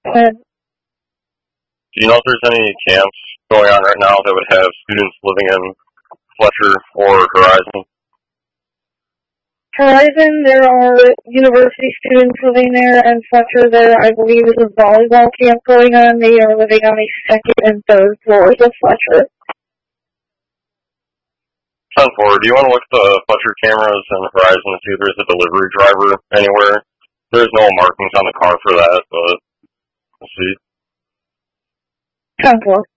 And Do you know if there's any camps going on right now that would have students living in Fletcher or Horizon? Horizon, there are university students living there, and Fletcher, there I believe is a volleyball camp going on. They are living on the second and third floors of Fletcher. 10-4, do you want to look at the Fletcher cameras and Horizon to see if there's a delivery driver anywhere? There's no markings on the car for that, but we'll see. 10-4.